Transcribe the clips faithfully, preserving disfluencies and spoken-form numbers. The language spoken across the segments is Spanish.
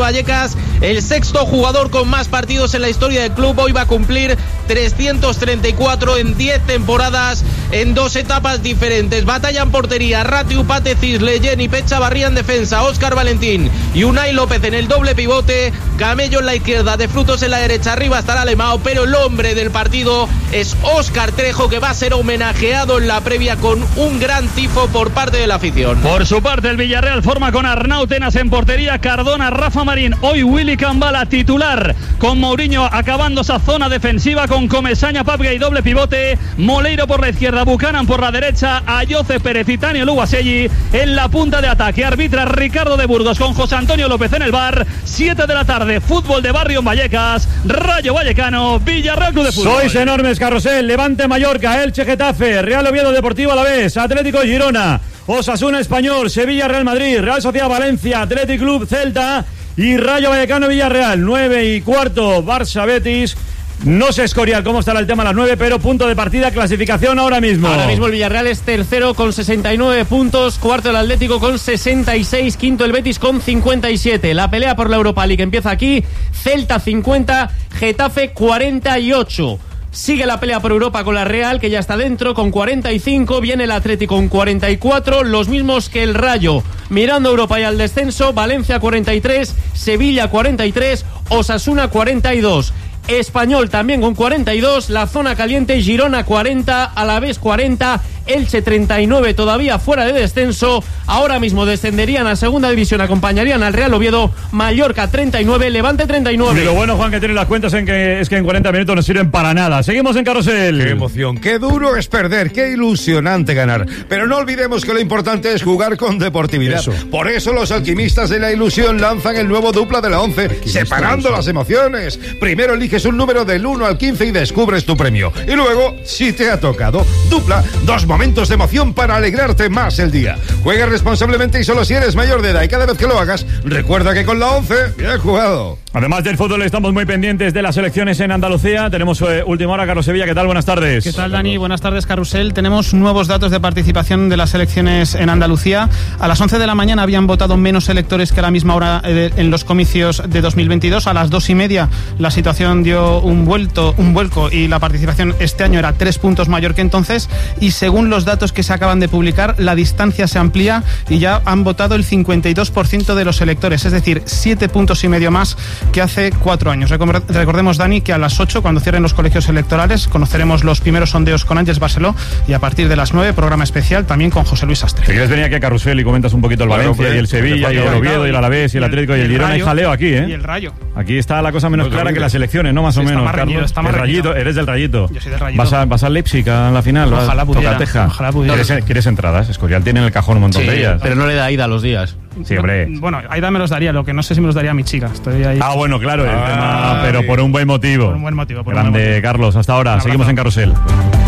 Vallecas, el sexto jugador con más partidos en la historia del club. Hoy va a cumplir trescientos treinta y cuatro en diez temporadas en dos etapas diferentes. Batalla en portería, Ratiu, Pate, Cisle, Jenny, Pecha, Barría en defensa, Óscar Valentín y Unai López en el doble pivote, Camello en la izquierda, De Frutos en la derecha, arriba estará Alemão, pero el hombre del partido es Óscar Trejo, que va a ser homenajeado en la previa con un gran tifo por parte de la afición. Por su parte, el Villarreal forma con Arnau Tenas en portería, Cardona, Rafa Marín, hoy Willy Cambala titular, con Mourinho acabando esa zona defensiva con Comesaña, Papga y doble pivote, Moleiro por la izquierda, Buchanan por la derecha, Ayoce Pérez y Tanio Luguaselli en la punta de ataque. Arbitra Ricardo de Burgos con José Antonio López en el bar. Siete de la tarde, fútbol de barrio en Vallecas, Rayo Vallecano, Villarreal Club de Fútbol. Sois enormes, Carrusel. Levante Mallorca, Elche Getafe, Real Oviedo Deportivo Alavés, Atlético Girona, Osasuna Español, Sevilla Real Madrid, Real Sociedad Valencia, Athletic Club Celta y Rayo Vallecano Villarreal. Nueve y cuarto, Barça Betis. No sé, Escorial, cómo estará el tema a las nueve, pero punto de partida, clasificación ahora mismo. Ahora mismo el Villarreal es tercero con sesenta y nueve puntos, cuarto el Atlético con sesenta y seis, quinto el Betis con cincuenta y siete. La pelea por la Europa League empieza aquí, Celta cincuenta, Getafe cuarenta y ocho. Sigue la pelea por Europa con la Real, que ya está dentro, con cuarenta y cinco. Viene el Atlético con cuarenta y cuatro, los mismos que el Rayo. Mirando Europa y al descenso, Valencia cuarenta y tres, Sevilla cuarenta y tres, Osasuna cuarenta y dos. Español también con cuarenta y dos, la zona caliente, Girona cuarenta, Alavés cuarenta, Elche treinta y nueve, todavía fuera de descenso. Ahora mismo descenderían a segunda división, acompañarían al Real Oviedo, Mallorca treinta y nueve, Levante treinta y nueve. Y lo bueno, Juan, que tiene las cuentas en que es que en cuarenta minutos no sirven para nada. Seguimos en Carrusel. Qué emoción, qué duro es perder, qué ilusionante ganar. Pero no olvidemos que lo importante es jugar con deportividad. Eso. Por eso los alquimistas de la ilusión lanzan el nuevo dupla de la once, separando las emociones. Primero eliges un número del uno al quince y descubres tu premio. Y luego, si te ha tocado, dupla, dos momentos de emoción para alegrarte más el día. Juega responsablemente y solo si eres mayor de edad. Y cada vez que lo hagas, recuerda que con la once, bien jugado. Además del fútbol, estamos muy pendientes de las elecciones en Andalucía. Tenemos eh, última hora, Carlos Sevilla. ¿Qué tal? Buenas tardes. ¿Qué tal, Dani? Buenas tardes, Carrusel. Tenemos nuevos datos de participación de las elecciones en Andalucía. A las once de la mañana habían votado menos electores que a la misma hora eh, en los comicios de dos mil veintidós. A las dos y media la situación dio un vuelto, un vuelco y la participación este año era tres puntos mayor que entonces. Y según los datos que se acaban de publicar, la distancia se amplía y ya han votado el cincuenta y dos por ciento de los electores, es decir, siete puntos y medio más que hace cuatro años. Recordemos, Dani, que a las ocho, cuando cierren los colegios electorales, conoceremos los primeros sondeos con Ángeles Barceló y a partir de las nueve, programa especial también con José Luis Astre. Si quieres venir aquí a Carrusel y comentas un poquito el Claro, Valencia hombre, y el Sevilla y el Oviedo y el Alavés y el Atlético y el Girona, hay jaleo aquí, ¿eh? Y el Rayo. Aquí está la cosa menos Pues clara hombre. que las elecciones, ¿no? Más Sí, o está menos, más reñido, Carlos. está más El reñido. Rayito, eres del Rayito. Yo soy del Rayito. ¿Vas a, vas a Leipzig en la final? Ojalá pudiera, Tocateja. ojalá pudiera. ¿Quieres, ¿Quieres entradas? Escorial tiene en el cajón un montón Sí, de ellas. pero no le da ida a los días. Sí, hombre. Bueno, Aida me los daría, lo que no sé si me los daría a mi chica. Estoy ahí. Ah, bueno, claro, el Ay. tema, pero por un buen motivo. Por un buen motivo, por un Grande, buen motivo. Carlos. Hasta ahora. Un Seguimos en abrazo. Carrusel.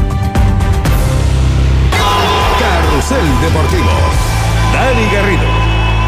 Carrusel Deportivo. Dani Garrido.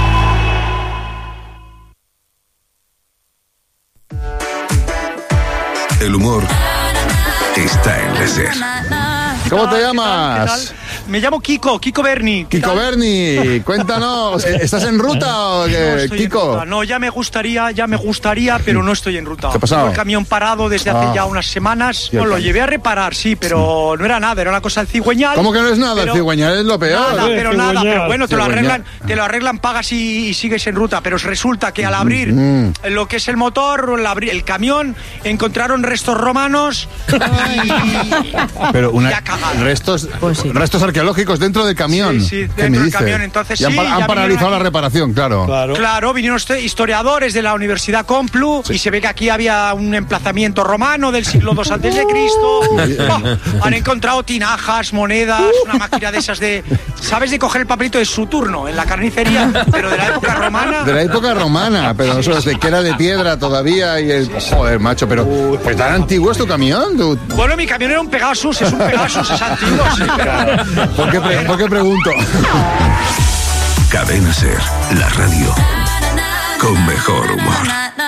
El humor está en la SER. ¿Cómo te llamas? Me llamo Kiko, Kiko Berni. Kiko Berni, cuéntanos, ¿estás en ruta o qué, No estoy Kiko? en ruta. No, ya me gustaría, ya me gustaría, pero no estoy en ruta. ¿Qué ha pasado? Tengo el camión parado desde hace Ah. ya unas semanas. ¿Y el No, lo cam- llevé a reparar, sí, pero no era nada, era una cosa del cigüeñal. ¿Cómo que no es nada? Pero- El cigüeñal es lo peor. Nada, pero nada, pero bueno, te lo Cigüeñal. arreglan, te lo arreglan, pagas y, y sigues en ruta, pero resulta que al abrir Mm. lo que es el motor, el, abri- el camión, encontraron restos romanos y, Pero una, y a cagar. restos, Pues sí. restos arqueológicos dentro del camión. Sí, sí, ¿Qué dentro me del dices? camión, entonces Y han, sí, pa- han ya paralizado vinieron la aquí. reparación, claro. Claro, vinieron usted- historiadores de la Universidad Complu y se ve que aquí había un emplazamiento romano del siglo dos antes de Cristo. Oh, han encontrado tinajas, monedas, una máquina de esas de... ¿Sabes de coger el papelito de su turno en la carnicería? Pero de la época romana. De la época romana, pero eso es de que era de piedra todavía y el... Joder, macho, pero... ¿Pues tan antiguo es tu camión? ¿Tú- Bueno, mi camión era un Pegasus, es un Pegasus, es antiguo, sí, pero... ¿Por qué, pre- por qué pregunto? Cadena SER, la radio con mejor humor.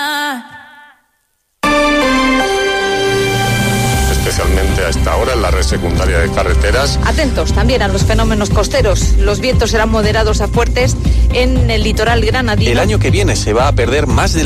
Especialmente a esta hora en la red secundaria de carreteras. Atentos también a los fenómenos costeros. Los vientos serán moderados a fuertes en el litoral granadino. El año que viene se va a perder más de